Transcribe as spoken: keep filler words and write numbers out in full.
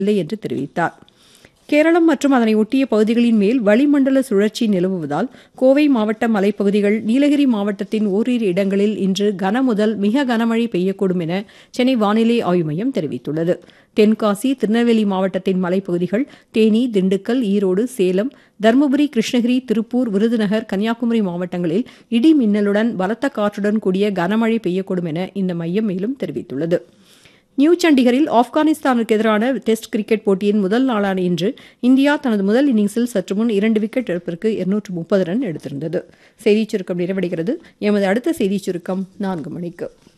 இல்லை என்று தெரிவித்தார். கேரளம் மற்றும் அதனை ஒட்டிய பகுதிகளின் மேல் வளிமண்டல சுழற்சி நிலவுவதால் கோவை மாவட்ட மலைப்பகுதிகள், நீலகிரி மாவட்டத்தின் ஓரிரு இடங்களில் இன்று கனமுதல் மிக கனமழை பெய்யக்கூடும் என சென்னை வானிலை ஆய்வு மையம் தெரிவித்துள்ளது. தென்காசி, திருநெல்வேலி மாவட்டத்தின் மலைப்பகுதிகள், தேனி, திண்டுக்கல், ஈரோடு, சேலம், தருமபுரி, கிருஷ்ணகிரி, திருப்பூர், விருதுநகர், கன்னியாகுமரி மாவட்டங்களில் இடி மின்னலுடன் பலத்த காற்றுடன் கூடிய கனமழை பெய்யக்கூடும் என இந்த மையம் மேலும் தெரிவித்துள்ளது. நியூ சண்டிகரில் ஆப்கானிஸ்தானுக்கு எதிரான டெஸ்ட் கிரிக்கெட் போட்டியின் முதல் நாளான இன்று இந்தியா தனது முதல் இன்னிங்ஸில் சற்று முன் இரண்டு விக்கெட் இழப்பிற்கு இருநூற்று முப்பது ரன் எடுத்திருந்தது. செய்திச் சுருக்கம் நிறைவடைகிறது. எமது அடுத்த செய்திச் சுருக்கம் நான்கு மணிக்கு.